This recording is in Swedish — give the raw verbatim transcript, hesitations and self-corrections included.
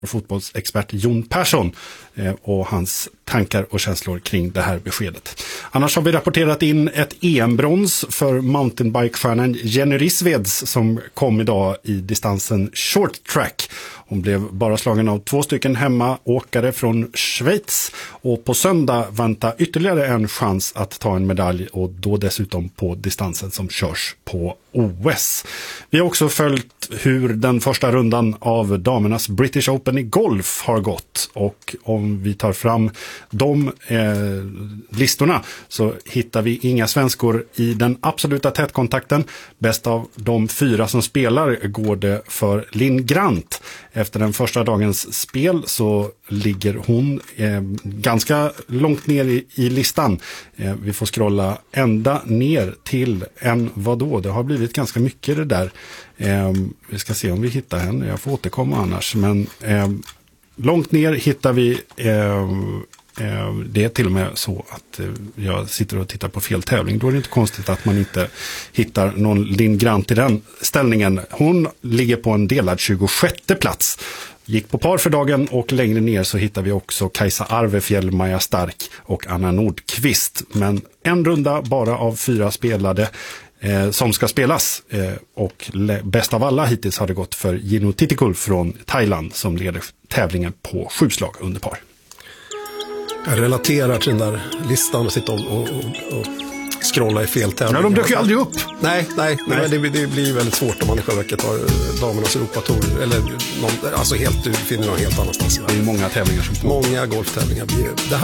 fotbollsexpert Jon Persson eh, och hans tankar och känslor kring det här beskedet. Annars har vi rapporterat in ett E M-brons för mountainbike-stjärnan Jenny Rissveds som kom idag i distansen short track. Hon blev bara slagen av två stycken hemmaåkare från Schweiz och på söndag väntar ytterligare en chans att ta en medalj och då dessutom på distansen som körs på O S. Vi har också följt hur den första rundan av damernas British Open i golf har gått och om vi tar fram de eh, listorna så hittar vi inga svenskor i den absoluta tätkontakten. Bäst av de fyra som spelar går det för Linn Grant. Efter den första dagens spel så ligger hon eh, ganska långt ner i, i listan. Eh, vi får scrolla ända ner till en vadå? Det har blivit ganska mycket det där. Eh, vi ska se om vi hittar henne. Jag får återkomma annars. Men eh, långt ner hittar vi... Eh, eh, det är till och med så att eh, jag sitter och tittar på fel tävling. Då är det inte konstigt att man inte hittar någon Linn Grant i den ställningen. Hon ligger på en delad tjugosjätte plats. Gick på par för dagen och längre ner så hittar vi också Kajsa Arvefjäll, Maja Stark och Anna Nordqvist. Men en runda bara av fyra spelade eh, som ska spelas. Eh, och le- bäst av alla hittills har det gått för Jino Titikul från Thailand som leder tävlingen på sju slag under par. Jag relaterar till den där listan och sitter och, och, och, och scrolla i fel tävling. Ja, de dök ju aldrig upp. Nej, nej, nej. Men det, det blir väldigt svårt om man i själva verket har damernas Europatour eller någon, alltså helt, du finner någon helt annanstans. Det är många tävlingar som Många golftävlingar blir det.